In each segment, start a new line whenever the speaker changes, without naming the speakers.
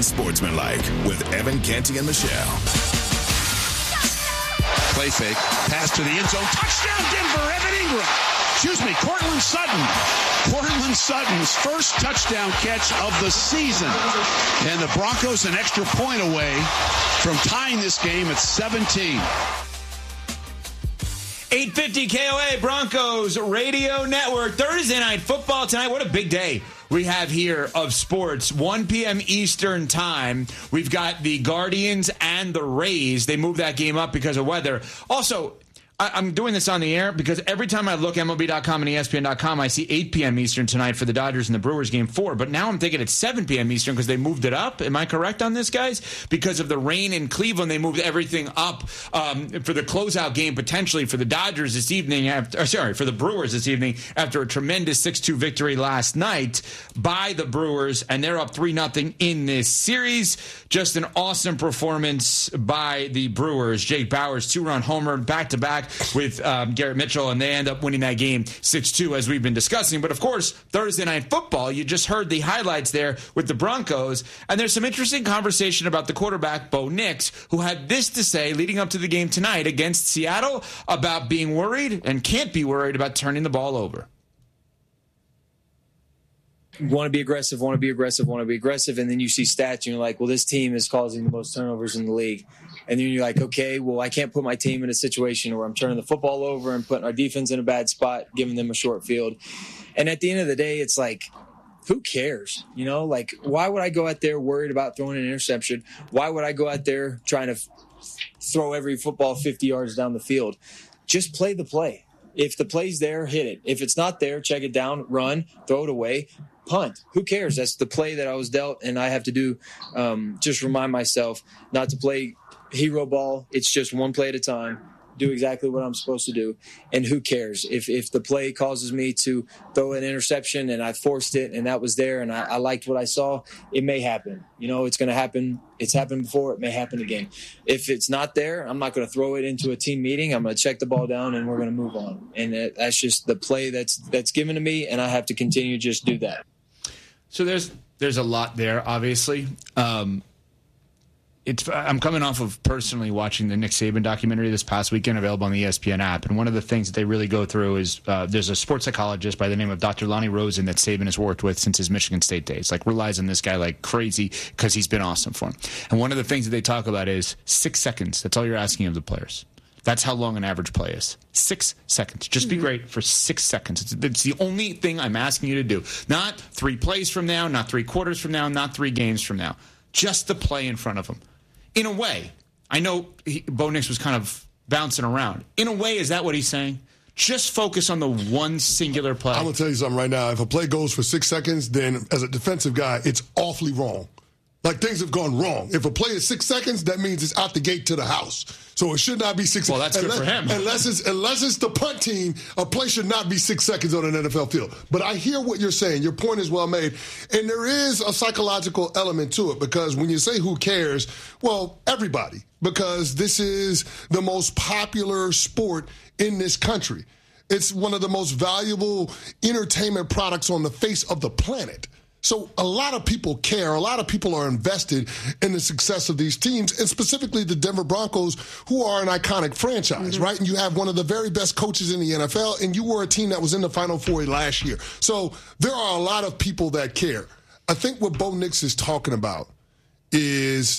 Unsportsmanlike with Evan Canty and Michelle.
Play fake. Pass to the end zone. Touchdown, Denver. Evan Ingram. Courtland Sutton. Courtland Sutton's first touchdown catch of the season. And the Broncos an extra point away from tying this game at 17.
850 KOA Broncos Radio Network. Thursday night football tonight. What a big day we have here of sports. 1 p.m. Eastern time. We've got the Guardians and the Rays. They moved that game up because of weather. Also, I'm doing this on the air because every time I look MLB.com and ESPN.com, I see 8 p.m. Eastern tonight for the Dodgers and the Brewers game 4. But now I'm thinking it's 7 p.m. Eastern because they moved it up. Am I correct on this, guys? Because of the rain in Cleveland, they moved everything up for the closeout game potentially for the Dodgers this evening. For the Brewers this evening after a tremendous 6-2 victory last night by the Brewers, and they're up 3-0 in this series. Just an awesome performance by the Brewers. Jake Bauers, 2-run homer back-to-back with Garrett Mitchell, and they end up winning that game 6-2 as we've been discussing. But of course, Thursday night football, you just heard the highlights there with the Broncos, and there's some interesting conversation about the quarterback, Bo Nix, who had this to say leading up to the game tonight against Seattle about being worried and can't be worried about turning the ball over.
Want to be aggressive, and then you see stats, and you're like, well, this team is causing the most turnovers in the league. And then you're like, okay, well, I can't put my team in a situation where I'm turning the football over and putting our defense in a bad spot, giving them a short field. And at the end of the day, it's like, who cares? You know, like, why would I go out there worried about throwing an interception? Why would I go out there trying to throw every football 50 yards down the field? Just play the play. If the play's there, hit it. If it's not there, check it down, run, throw it away, punt. Who cares? That's the play that I was dealt, and I have to do just remind myself not to play hero ball. It's just one play at a time. Do exactly what I'm supposed to do. And who cares? If the play causes me to throw an interception and I forced it and that was there and I liked what I saw, it may happen. You know, it's going to happen. It's happened before. It may happen again. If it's not there, I'm not going to throw it into a team meeting. I'm going to check the ball down and we're going to move on. And that's just the play that's given to me, and I have to continue to just do that.
So there's a lot there, obviously. I'm coming off of personally watching the Nick Saban documentary this past weekend, available on the ESPN app. And one of the things that they really go through is there's a sports psychologist by the name of Dr. Lonnie Rosen that Saban has worked with since his Michigan State days. Like, relies on this guy like crazy because he's been awesome for him. And one of the things that they talk about is 6 seconds. That's all you're asking of the players. That's how long an average play is. 6 seconds. Just be great for 6 seconds. It's the only thing I'm asking you to do. Not 3 plays from now, not 3 quarters from now, not 3 games from now. Just the play in front of him. In a way, I know Bo Nix was kind of bouncing around. In a way, is that what he's saying? Just focus on the one singular play.
I'm going to tell you something right now. If a play goes for 6 seconds, then as a defensive guy, it's awfully wrong. Like, things have gone wrong. If a play is 6 seconds, that means it's out the gate to the house. So it should not be 6 seconds.
Well, that's good for him.
Unless it's the punt team, a play should not be 6 seconds on an NFL field. But I hear what you're saying. Your point is well made. And there is a psychological element to it, because when you say who cares, well, everybody. Because this is the most popular sport in this country. It's one of the most valuable entertainment products on the face of the planet. So a lot of people care. A lot of people are invested in the success of these teams, and specifically the Denver Broncos, who are an iconic franchise, right? And you have one of the very best coaches in the NFL, and you were a team that was in the Final Four last year. So there are a lot of people that care. I think what Bo Nix is talking about is,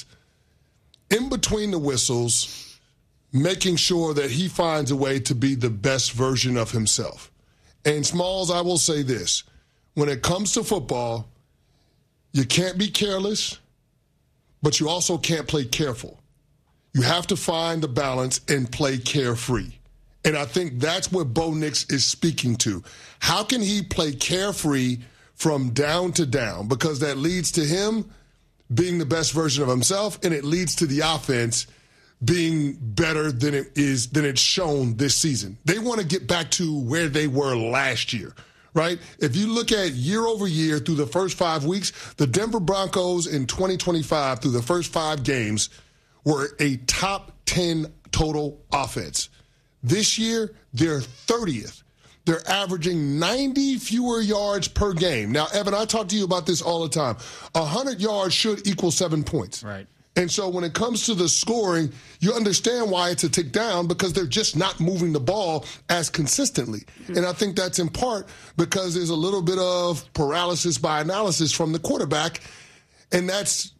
in between the whistles, making sure that he finds a way to be the best version of himself. And Smalls, I will say this. When it comes to football, you can't be careless, but you also can't play careful. You have to find the balance and play carefree. And I think that's what Bo Nix is speaking to. How can he play carefree from down to down? Because that leads to him being the best version of himself, and it leads to the offense being better than it's shown this season. They want to get back to where they were last year. Right? If you look at year over year through the first 5 weeks, the Denver Broncos in 2025 through the first 5 games were a top 10 total offense. This year, they're 30th. they're averaging 90 fewer yards per game. Now, Evan, I talk to you about this all the time. 100 yards should equal 7 points.
Right.
And so when it comes to the scoring, you understand why it's a tick down, because they're just not moving the ball as consistently. And I think that's in part because there's a little bit of paralysis by analysis from the quarterback. And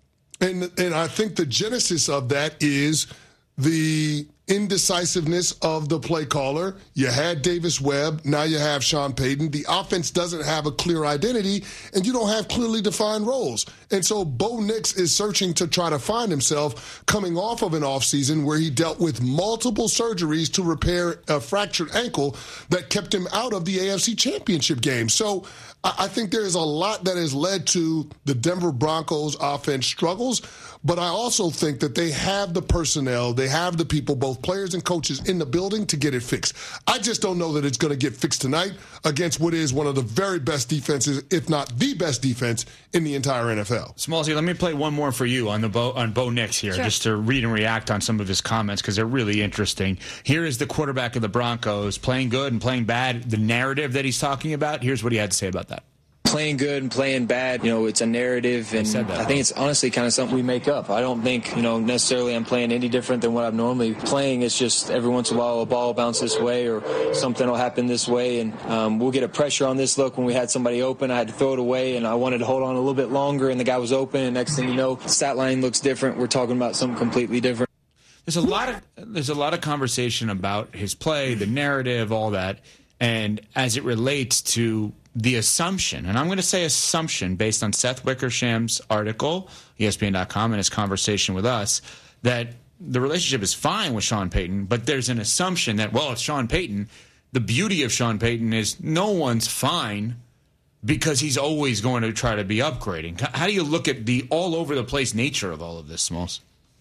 I think the genesis of that is the indecisiveness of the play caller. You had Davis Webb. Now you have Sean Payton. The offense doesn't have a clear identity, and you don't have clearly defined roles. And so Bo Nix is searching to try to find himself coming off of an offseason where he dealt with multiple surgeries to repair a fractured ankle that kept him out of the AFC Championship game. So I think there is a lot that has led to the Denver Broncos offense struggles, but I also think that they have the personnel, they have the people, both players and coaches in the building to get it fixed. I just don't know that it's going to get fixed tonight against what is one of the very best defenses, if not the best defense in the entire NFL.
Smallsy, let me play one more for you on Bo Nix here, just to read and react on some of his comments because they're really interesting. Here is the quarterback of the Broncos playing good and playing bad. The narrative that he's talking about, here's what he had to say about that.
Playing good and playing bad, it's a narrative, and I think it's honestly kind of something we make up. I don't think, necessarily I'm playing any different than what I'm normally playing. It's just every once in a while a ball will bounce this way or something will happen this way, and we'll get a pressure on this look. When we had somebody open, I had to throw it away, and I wanted to hold on a little bit longer, and the guy was open, and next thing you know, stat line looks different. We're talking about something completely different.
There's a lot of conversation about his play, the narrative, all that, and as it relates to the assumption, and I'm going to say assumption based on Seth Wickersham's article, ESPN.com, and his conversation with us, that the relationship is fine with Sean Payton, but there's an assumption that, well, it's Sean Payton. The beauty of Sean Payton is no one's fine because he's always going to try to be upgrading. How do you look at the all-over-the-place nature of all of this, Smalls?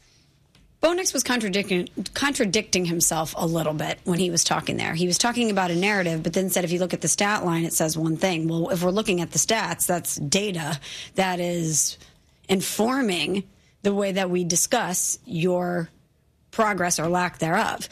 Bo Nix was contradicting himself a little bit when he was talking there. He was talking about a narrative, but then said if you look at the stat line, it says one thing. Well, if we're looking at the stats, that's data that is informing the way that we discuss your progress or lack thereof.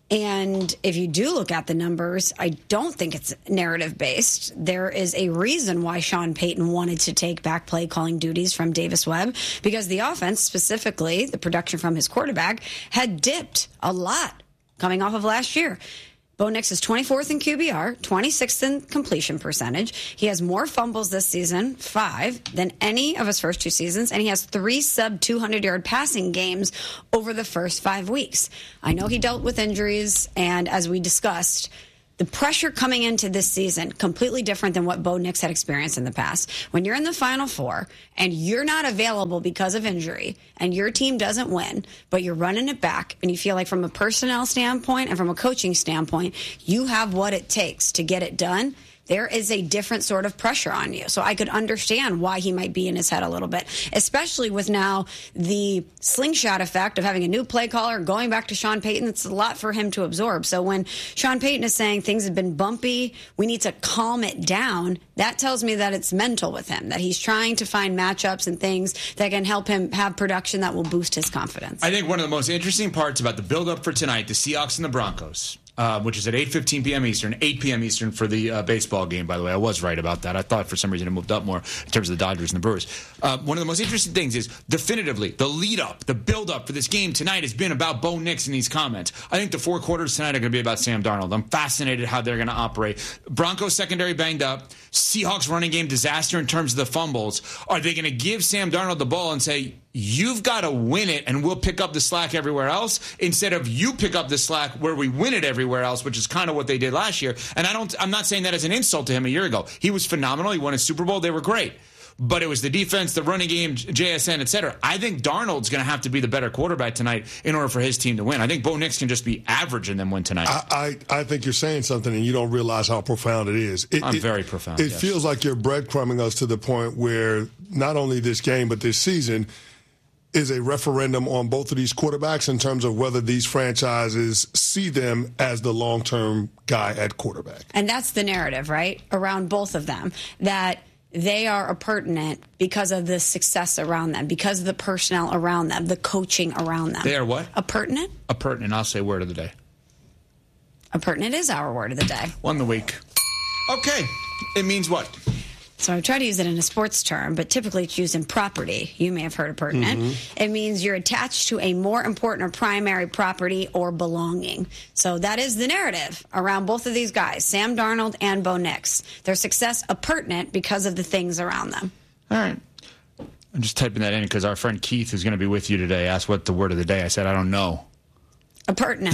And if you do look at the numbers, I don't think it's narrative-based. There is a reason why Sean Payton wanted to take back play calling duties from Davis Webb, because the offense, specifically the production from his quarterback, had dipped a lot coming off of last year. Bo Nix is 24th in QBR, 26th in completion percentage. He has more fumbles this season, 5, than any of his first 2 seasons, and he has 3 sub-200-yard passing games over the first 5 weeks. I know he dealt with injuries, and as we discussed, the pressure coming into this season, completely different than what Bo Nix had experienced in the past. When you're in the Final Four and you're not available because of injury and your team doesn't win, but you're running it back and you feel like from a personnel standpoint and from a coaching standpoint, you have what it takes to get it done, there is a different sort of pressure on you. So I could understand why he might be in his head a little bit, especially with now the slingshot effect of having a new play caller, going back to Sean Payton. It's a lot for him to absorb. So when Sean Payton is saying things have been bumpy, we need to calm it down, that tells me that it's mental with him, that he's trying to find matchups and things that can help him have production that will boost his confidence.
I think one of the most interesting parts about the build-up for tonight, the Seahawks and the Broncos, which is at 8:15 p.m. Eastern, 8 p.m. Eastern for the baseball game, by the way. I was right about that. I thought for some reason it moved up more in terms of the Dodgers and the Brewers. One of the most interesting things is definitively the lead-up, the build-up for this game tonight has been about Bo Nix in these comments. I think the 4 quarters tonight are going to be about Sam Darnold. I'm fascinated how they're going to operate. Broncos secondary banged up. Seahawks running game disaster in terms of the fumbles. Are they going to give Sam Darnold the ball and say, you've got to win it and we'll pick up the slack everywhere else, instead of you pick up the slack where we win it everywhere else, which is kind of what they did last year. And I'm not saying that as an insult to him a year ago. He was phenomenal. He won a Super Bowl. They were great. But it was the defense, the running game, JSN, et cetera. I think Darnold's going to have to be the better quarterback tonight in order for his team to win. I think Bo Nix can just be average and then win tonight.
I think you're saying something and you don't realize how profound it is.
Very profound.
It feels like you're breadcrumbing us to the point where not only this game but this season is a referendum on both of these quarterbacks in terms of whether these franchises see them as the long-term guy at quarterback.
And that's the narrative, right, around both of them, that they are appurtenant because of the success around them, because of the personnel around them, the coaching around them.
They are what?
Appurtenant.
Appurtenant. I'll say word of the day.
Appurtenant is our word of the day.
One of the week. Okay. It means what?
So I try to use it in a sports term, but typically it's used in property. You may have heard of pertinent. It means you're attached to a more important or primary property or belonging. So that is the narrative around both of these guys, Sam Darnold and Bo Nix. Their success appurtenant because of the things around them.
All right. I'm just typing that in because our friend Keith, who's going to be with you today, asked what the word of the day. I said, I don't know.
Appurtenant.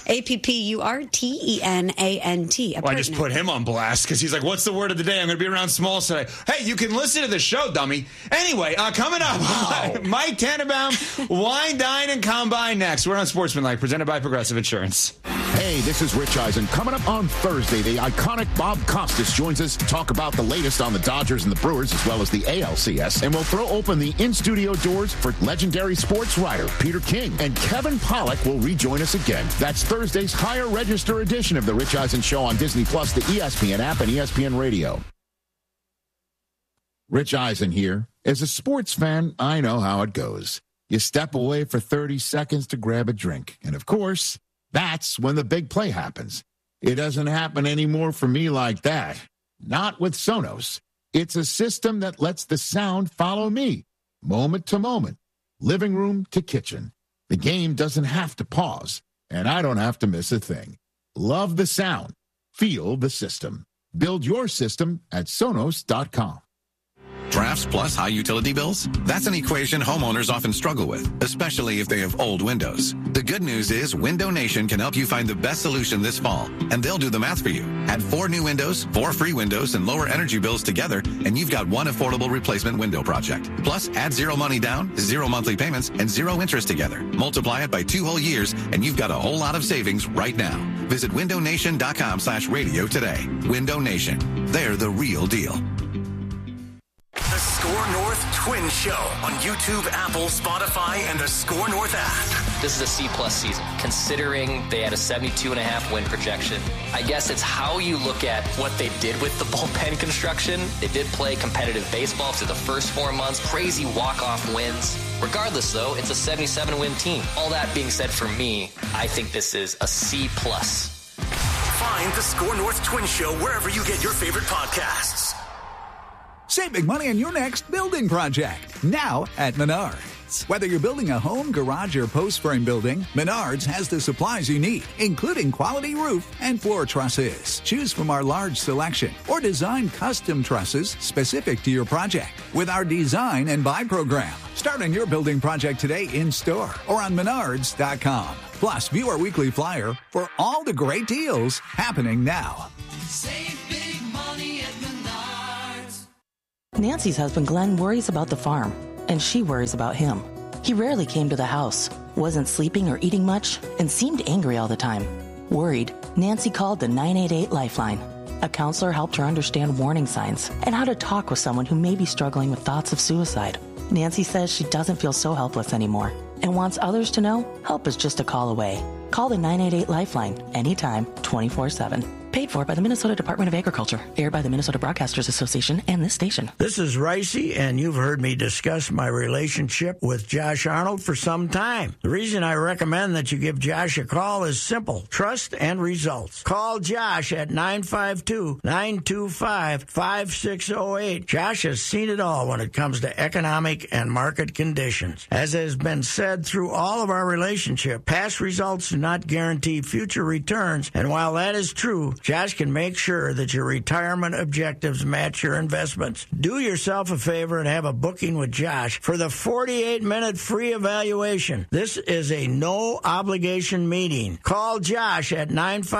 A-P-P-U-R-T-E-N-A-N-T.
Well, I just put him on blast because he's like, what's the word of the day? I'm going to be around Smalls today. Hey, you can listen to the show, dummy. Anyway, coming up, Mike Tannenbaum, Wine, Dine, and Combine next. We're on Sportsmanlike, presented by Progressive Insurance.
Hey, this is Rich Eisen. Coming up on Thursday, the iconic Bob Costas joins us to talk about the latest on the Dodgers and the Brewers, as well as the ALCS. And we'll throw open the in-studio doors for legendary sports writer Peter King. And Kevin Pollak will rejoin us again. That's Thursday's higher register edition of the Rich Eisen Show on Disney+, the ESPN app, and ESPN Radio. Rich Eisen here. As a sports fan, I know how it goes. You step away for 30 seconds to grab a drink. And of course, that's when the big play happens. It doesn't happen anymore for me like that. Not with Sonos. It's a system that lets the sound follow me, moment to moment, living room to kitchen. The game doesn't have to pause, and I don't have to miss a thing. Love the sound. Feel the system. Build your system at Sonos.com.
Drafts plus high utility bills? That's an equation homeowners often struggle with, especially if they have old windows. The good news is Window Nation can help you find the best solution this fall, and they'll do the math for you. Add 4 new windows, 4 free windows, and lower energy bills together, and you've got one affordable replacement window project. Plus, add 0 money down, 0 monthly payments, and 0 interest together. Multiply it by 2 whole years, and you've got a whole lot of savings right now. Visit windownation.com/radio today. Window Nation. They're the real deal.
The Score North Twin Show on YouTube, Apple, Spotify, and the Score North app.
This is a C-plus season, considering they had a 72.5 win projection. I guess it's how you look at what they did with the bullpen construction. They did play competitive baseball through the first 4 months, crazy walk-off wins. Regardless, though, it's a 77-win team. All that being said, for me, I think this is a C-plus.
Find the Score North Twin Show wherever you get your favorite podcasts.
Save big money on your next building project, now at Menards. Whether you're building a home, garage, or post-frame building, Menards has the supplies you need, including quality roof and floor trusses. Choose from our large selection or design custom trusses specific to your project with our Design and Buy program. Start on your building project today in-store or on Menards.com. Plus, view our weekly flyer for all the great deals happening now.
Save big money at Menards.
Nancy's husband Glenn worries about the farm, and she worries about him. He rarely came to the house, wasn't sleeping or eating much, and seemed angry all the time. Worried, Nancy called the 988 Lifeline. A counselor helped her understand warning signs and how to talk with someone who may be struggling with thoughts of suicide. Nancy says she doesn't feel so helpless anymore and wants others to know help is just a call away. Call the 988 Lifeline anytime, 24/7. Paid for by the Minnesota Department of Agriculture. Aired by the Minnesota Broadcasters Association and this station.
This is Ricey, and you've heard me discuss my relationship with Josh Arnold for some time. The reason I recommend that you give Josh a call is simple. Trust and results. Call Josh at 952-925-5608. Josh has seen it all when it comes to economic and market conditions. As has been said through all of our relationship, past results do not guarantee future returns, and while that is true, Josh can make sure that your retirement objectives match your investments. Do yourself a favor and have a booking with Josh for the 48-minute free evaluation. This is a no-obligation meeting. Call Josh at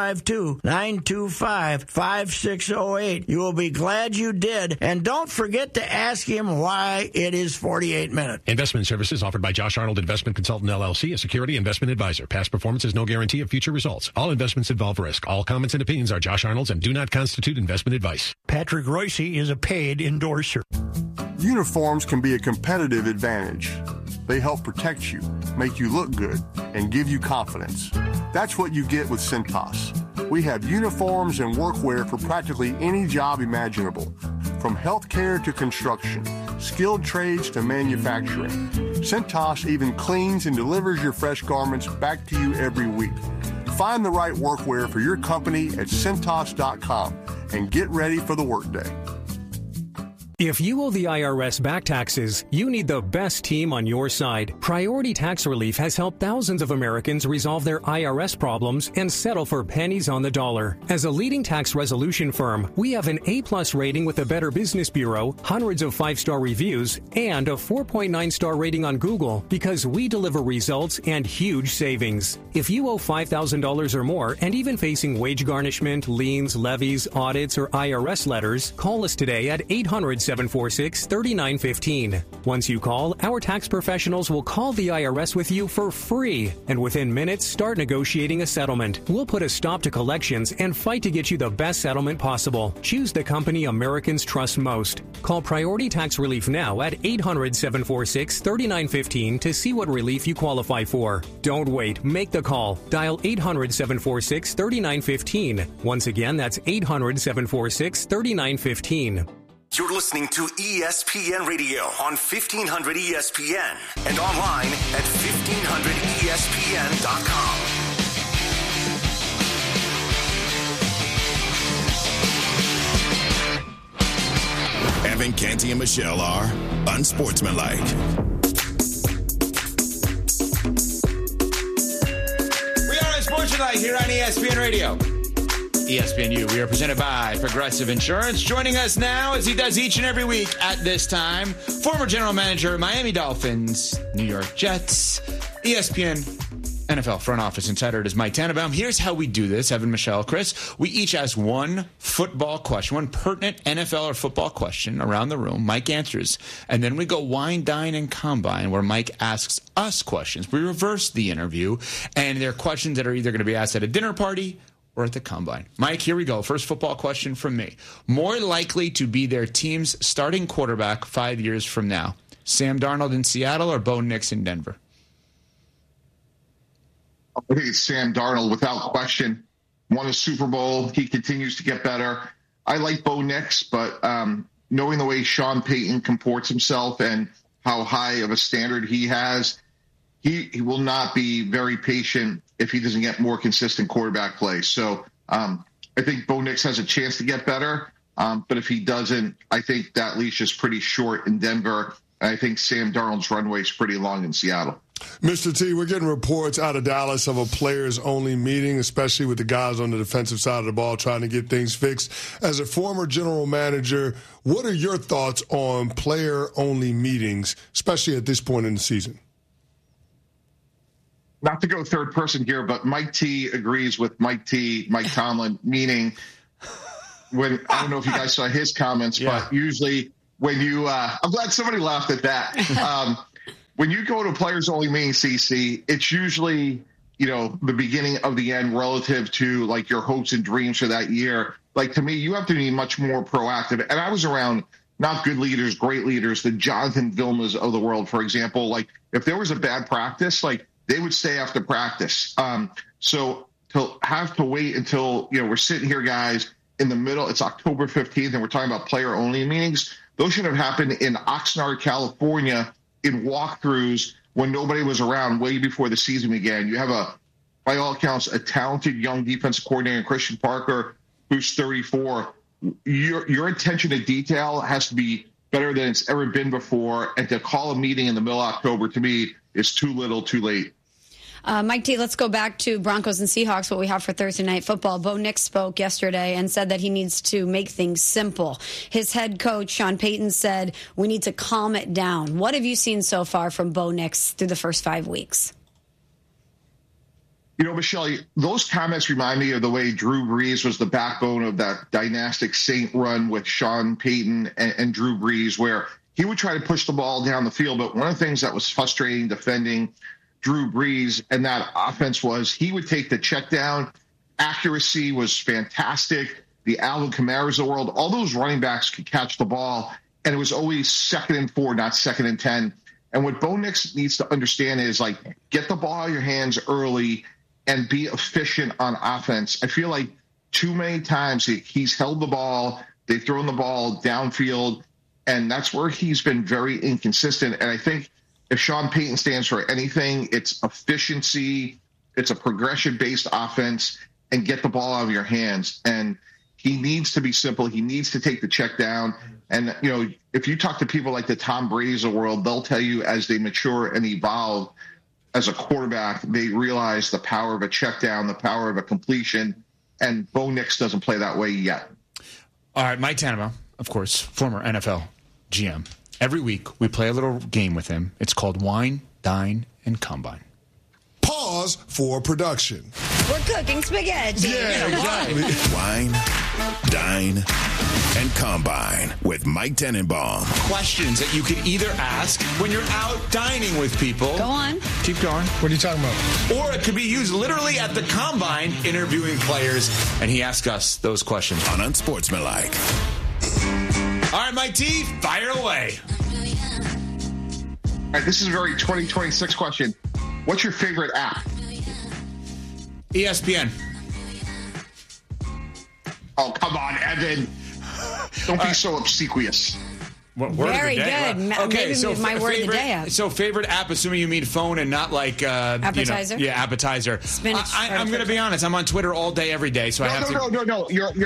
952-925-5608. You will be glad you did, and don't forget to ask him why it is 48 minutes.
Investment services offered by Josh Arnold Investment Consultant, LLC, a security investment advisor. Past performance is no guarantee of future results. All investments involve risk. All comments and opinions are Josh Arnold's and do not constitute investment advice.
Patrick Royce is a paid endorser.
Uniforms can be a competitive advantage. They help protect you, make you look good, and give you confidence. That's what you get with Cintas. We have uniforms and workwear for practically any job imaginable, from healthcare to construction, skilled trades to manufacturing. Cintas even cleans and delivers your fresh garments back to you every week. Find the right workwear for your company at Cintas.com and get ready for the workday.
If you owe the IRS back taxes, you need the best team on your side. Priority Tax Relief has helped thousands of Americans resolve their IRS problems and settle for pennies on the dollar. As a leading tax resolution firm, we have an A+ rating with the Better Business Bureau, hundreds of 5-star reviews, and a 4.9-star rating on Google because we deliver results and huge savings. If you owe $5,000 or more and even facing wage garnishment, liens, levies, audits, or IRS letters, call us today at 800-746-3915. Once you call, our tax professionals will call the IRS with you for free, and within minutes start negotiating a settlement. We'll put a stop to collections and fight to get you the best settlement possible. Choose the company Americans trust most. Call Priority Tax Relief now at 800-746-3915 to see what relief you qualify for. Don't wait. Make the call. Dial 800-746-3915. Once again, that's 800-746-3915.
You're listening to ESPN Radio on 1500 ESPN and online at 1500ESPN.com.
Evan Canty and Michelle are unsportsmanlike.
We are unsportsmanlike here on ESPN Radio. ESPNU. We are presented by Progressive Insurance. Joining us now, as he does each and every week at this time, former general manager, Miami Dolphins, New York Jets, ESPN NFL front office insider. It is Mike Tannenbaum. Here's how we do this, Evan, Michelle, Chris. We each ask one football question, one pertinent NFL or football question around the room. Mike answers. And then we go wine, dine, and combine, where Mike asks us questions. We reverse the interview, and they're questions that are either going to be asked at a dinner party or at the combine. Mike, here we go. First football question from me. More likely to be their team's starting quarterback 5 years from now, Sam Darnold in Seattle or Bo Nix in Denver?
I think it's Sam Darnold without question. Won a Super Bowl. He continues to get better. I like Bo Nix, but knowing the way Sean Payton comports himself and how high of a standard he has, he will not be very patient if he doesn't get more consistent quarterback play. So I think Bo Nix has a chance to get better. But if he doesn't, I think that leash is pretty short in Denver. And I think Sam Darnold's runway is pretty long in Seattle.
Mr. T, we're getting reports out of Dallas of a players-only meeting, especially with the guys on the defensive side of the ball trying to get things fixed. As a former general manager, what are your thoughts on player-only meetings, especially at this point in the season?
Not to go third person here, but Mike T agrees with Mike Tomlin, meaning when, I don't know if you guys saw his comments, but usually when you, I'm glad somebody laughed at that. When you go to players only meeting, CC, it's usually, the beginning of the end relative to like your hopes and dreams for that year. Like to me, you have to be much more proactive. And I was around not good leaders, great leaders, the Jonathan Vilmas of the world, for example. Like if there was a bad practice, like they would stay after practice. So to have to wait until, we're sitting here, guys, in the middle, it's October 15th, and we're talking about player-only meetings. Those should have happened in Oxnard, California, in walkthroughs when nobody was around way before the season began. You have by all accounts, a talented young defensive coordinator, Christian Parker, who's 34. Your attention to detail has to be better than it's ever been before. And to call a meeting in the middle of October, to me, is too little, too late.
Mike T, let's go back to Broncos and Seahawks, what we have for Thursday Night Football. Bo Nix spoke yesterday and said that he needs to make things simple. His head coach, Sean Payton, said we need to calm it down. What have you seen so far from Bo Nix through the first 5 weeks?
Michelle, those comments remind me of the way Drew Brees was the backbone of that dynastic Saint run with Sean Payton and Drew Brees, where he would try to push the ball down the field. But one of the things that was frustrating defending Drew Brees and that offense was he would take the check down. Accuracy was fantastic. The Alvin Kamara's of the world, all those running backs could catch the ball, and it was always 2nd and 4, not 2nd and 10. And what Bo Nix needs to understand is, like, get the ball out of your hands early and be efficient on offense. I feel like too many times he's held the ball, they've thrown the ball downfield, and that's where he's been very inconsistent. And I think if Sean Payton stands for anything, it's efficiency, it's a progression-based offense, and get the ball out of your hands. And He needs to be simple. He needs to take the check down. And, you know, if you talk to people like the Tom Brady's of the world, they'll tell you as they mature and evolve as a quarterback, they realize the power of a check down, the power of a completion. And Bo Nix doesn't play that way yet.
All right, Mike Tannenbaum, of course, former NFL GM. Every week we play a little game with him. It's called Wine, Dine, and Combine.
Pause for production.
We're cooking spaghetti.
Yeah, exactly.
Wine, Dine, and Combine with Mike Tannenbaum.
Questions that you could either ask when you're out dining with people.
Go on.
Keep going.
What are you talking about?
Or it could be used literally at the Combine interviewing players, and he asked us those questions.
On Unsportsmanlike.
All right, Mike T, fire away.
All right, this is a very 2026 question. What's your favorite app?
ESPN.
Oh, come on, Evan. Don't be so obsequious.
Word
Very
of the day.
good.
Okay,
Maybe
so
my word of the day app.
So favorite app, assuming you mean phone and not like
appetizer.
You know, yeah, appetizer.
Spinach.
I'm going to be honest. I'm on Twitter all day, every day, so I have to.
No.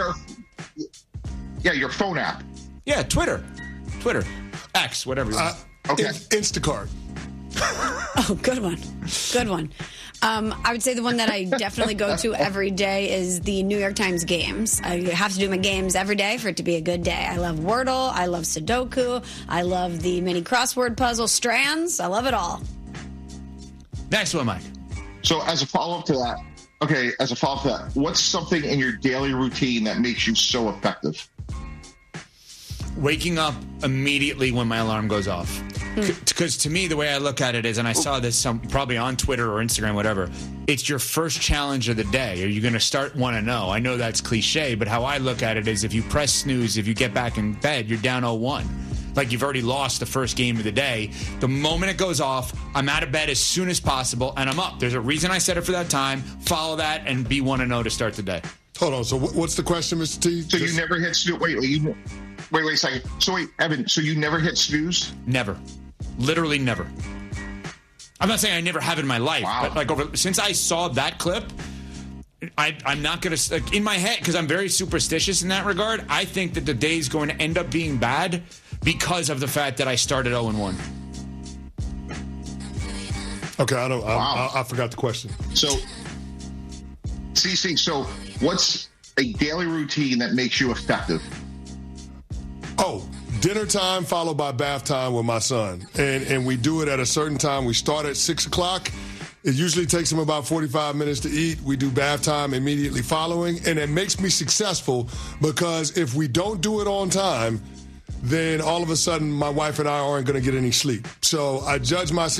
Your phone app.
Yeah, Twitter, X, whatever. You want.
Okay.
Instacart.
Oh, good one. Good one. I would say the one that I definitely go to every day is the New York Times games. I have to do my games every day for it to be a good day. I love Wordle. I love Sudoku. I love the mini crossword puzzle strands. I love it all.
Next one, Mike.
So as a follow-up to that, what's something in your daily routine that makes you so effective?
Waking up immediately when my alarm goes off. Because to me, the way I look at it is, and I saw this probably on Twitter or Instagram, whatever, it's your first challenge of the day. Are you going to start 1-0? I know that's cliche, but how I look at it is if you press snooze, if you get back in bed, you're down 0-1. Like you've already lost the first game of the day. The moment it goes off, I'm out of bed as soon as possible, and I'm up. There's a reason I set it for that time. Follow that, and be 1-0 to start the day.
Hold on. So what's the question, Mr. T?
So you never hit snooze? Wait a second. So wait, Evan, so you never hit snooze?
Never. Literally never. I'm not saying I never have in my life, but like since I saw that clip, I'm not going to, in my head, because I'm very superstitious in that regard, I think that the day's going to end up being bad because of the fact that I started 0-1.
Okay, I forgot the question.
So, CC, so what's a daily routine that makes you effective?
Oh, dinner time followed by bath time with my son. And we do it at a certain time. We start at 6 o'clock. It usually takes him about 45 minutes to eat. We do bath time immediately following. And it makes me successful because if we don't do it on time, then all of a sudden my wife and I aren't going to get any sleep. So I judge my